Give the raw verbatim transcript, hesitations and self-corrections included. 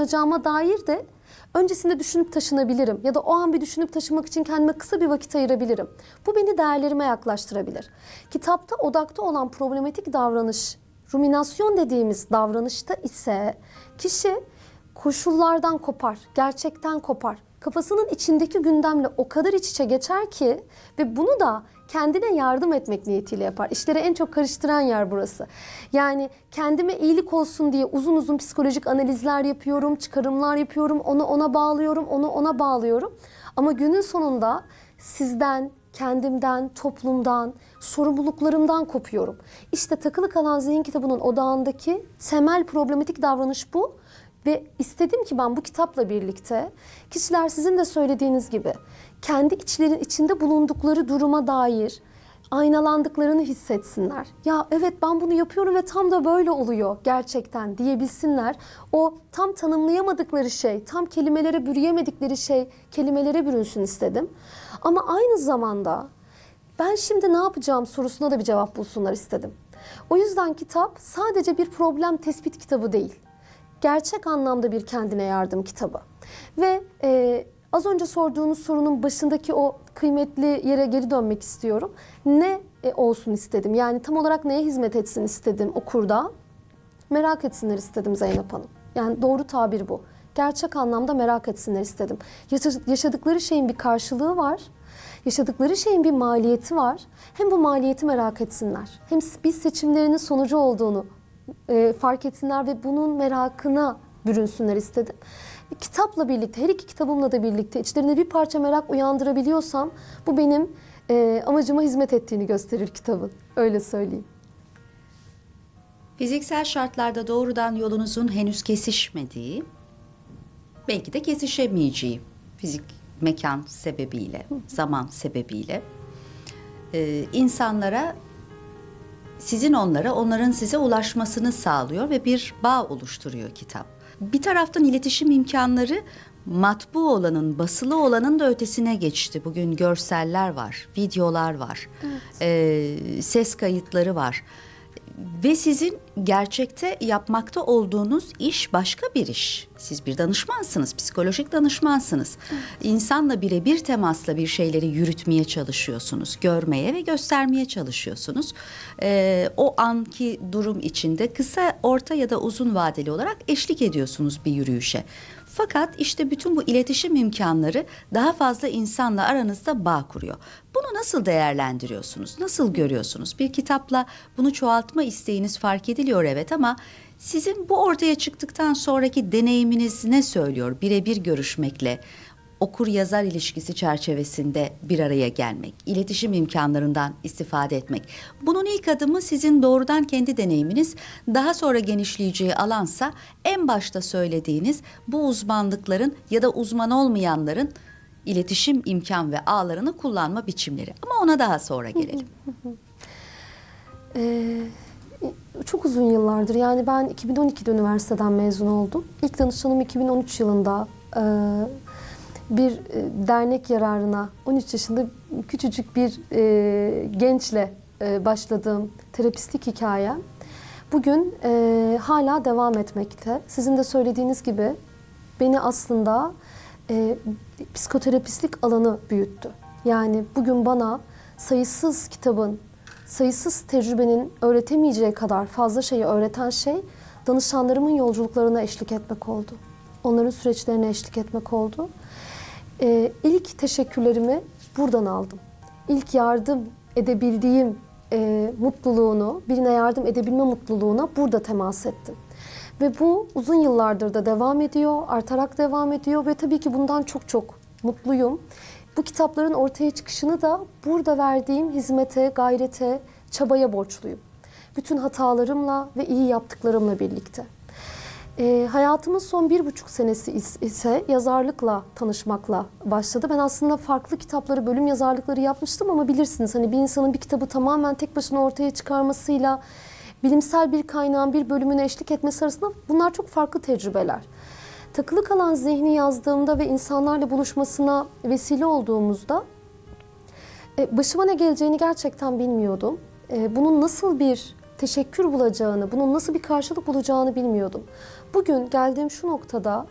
taşınacağıma dair de öncesinde düşünüp taşınabilirim. Ya da o an bir düşünüp taşımak için kendime kısa bir vakit ayırabilirim. Bu beni değerlerime yaklaştırabilir. Kitapta odakta olan problematik davranış, ruminasyon dediğimiz davranışta ise kişi koşullardan kopar, gerçekten kopar. Kafasının içindeki gündemle o kadar iç içe geçer ki ve bunu da kendine yardım etmek niyetiyle yapar. İşleri en çok karıştıran yer burası. Yani kendime iyilik olsun diye uzun uzun psikolojik analizler yapıyorum, çıkarımlar yapıyorum, onu ona bağlıyorum, onu ona bağlıyorum. Ama günün sonunda sizden, kendimden, toplumdan, sorumluluklarımdan kopuyorum. İşte Takılı Kalan Zihin kitabının odağındaki temel problematik davranış bu. Ve istedim ki ben bu kitapla birlikte kişiler sizin de söylediğiniz gibi kendi içlerin içinde bulundukları duruma dair aynalandıklarını hissetsinler. Ya evet ben bunu yapıyorum ve tam da böyle oluyor gerçekten diyebilsinler. O tam tanımlayamadıkları şey, tam kelimelere bürüyemedikleri şey kelimelere bürünsün istedim. Ama aynı zamanda ben şimdi ne yapacağım sorusuna da bir cevap bulsunlar istedim. O yüzden kitap sadece bir problem tespit kitabı değil. Gerçek anlamda bir kendine yardım kitabı. Ve e, az önce sorduğunuz sorunun başındaki o kıymetli yere geri dönmek istiyorum. Ne e, olsun istedim? Yani tam olarak neye hizmet etsin istedim okurda? Merak etsinler istedim Zeynep Hanım. Yani doğru tabir bu. Gerçek anlamda merak etsinler istedim. Yaşadıkları şeyin bir karşılığı var. Yaşadıkları şeyin bir maliyeti var. Hem bu maliyeti merak etsinler. Hem biz seçimlerinin sonucu olduğunu E, fark etsinler ve bunun merakına bürünsünler istedim. Kitapla birlikte, her iki kitabımla da birlikte içlerinde bir parça merak uyandırabiliyorsam bu benim e, amacıma hizmet ettiğini gösterir kitabın. Öyle söyleyeyim. Fiziksel şartlarda doğrudan yolunuzun henüz kesişmediği, belki de kesişemeyeceği fizik, mekan sebebiyle, zaman sebebiyle e, insanlara sizin onlara, onların size ulaşmasını sağlıyor ve bir bağ oluşturuyor kitap. Bir taraftan iletişim imkanları matbu olanın, basılı olanın da ötesine geçti. Bugün görseller var, videolar var, evet. e, ses kayıtları var. Ve sizin gerçekte yapmakta olduğunuz iş başka bir iş. Siz bir danışmansınız, psikolojik danışmansınız. Evet. İnsanla birebir temasla bir şeyleri yürütmeye çalışıyorsunuz. Görmeye ve göstermeye çalışıyorsunuz. Ee, o anki durum içinde kısa, orta ya da uzun vadeli olarak eşlik ediyorsunuz bir yürüyüşe. Fakat işte bütün bu iletişim imkanları daha fazla insanla aranızda bağ kuruyor. Bunu nasıl değerlendiriyorsunuz? Nasıl görüyorsunuz? Bir kitapla bunu çoğaltma isteğiniz fark ediliyor evet ama sizin bu ortaya çıktıktan sonraki deneyiminiz ne söylüyor? Birebir görüşmekle, okur yazar ilişkisi çerçevesinde bir araya gelmek, iletişim imkanlarından istifade etmek. Bunun ilk adımı sizin doğrudan kendi deneyiminiz, daha sonra genişleyeceği alansa en başta söylediğiniz bu uzmanlıkların ya da uzman olmayanların iletişim imkan ve ağlarını kullanma biçimleri. Ama ona daha sonra gelelim. Ee, çok uzun yıllardır, yani ben iki bin on ikide üniversiteden mezun oldum. İlk danışanım iki bin on üç yılında e, bir dernek yararına on üç yaşında küçücük bir e, gençle e, başladığım terapistlik hikayem bugün e, hala devam etmekte. Sizin de söylediğiniz gibi beni aslında e, psikoterapistlik alanı büyüttü. Yani bugün bana sayısız kitabın, sayısız tecrübenin öğretemeyeceği kadar fazla şeyi öğreten şey danışanlarımın yolculuklarına eşlik etmek oldu. Onların süreçlerine eşlik etmek oldu. Ee, ilk teşekkürlerimi buradan aldım. İlk yardım edebildiğim e, mutluluğunu, birine yardım edebilme mutluluğuna burada temas ettim. Ve bu uzun yıllardır da devam ediyor, artarak devam ediyor ve tabii ki bundan çok çok mutluyum. Bu kitapların ortaya çıkışını da burada verdiğim hizmete, gayrete, çabaya borçluyum. Bütün hatalarımla ve iyi yaptıklarımla birlikte. E, hayatımın son bir buçuk senesi ise yazarlıkla tanışmakla başladı. Ben aslında farklı kitapları, bölüm yazarlıkları yapmıştım ama bilirsiniz hani bir insanın bir kitabı tamamen tek başına ortaya çıkarmasıyla bilimsel bir kaynağın bir bölümüne eşlik etmesi arasında bunlar çok farklı tecrübeler. Takılı Kalan Zihni yazdığımda ve insanlarla buluşmasına vesile olduğumuzda e, başıma ne geleceğini gerçekten bilmiyordum. E, bunun nasıl bir teşekkür bulacağını, bunun nasıl bir karşılık bulacağını bilmiyordum. Bugün geldiğim şu noktada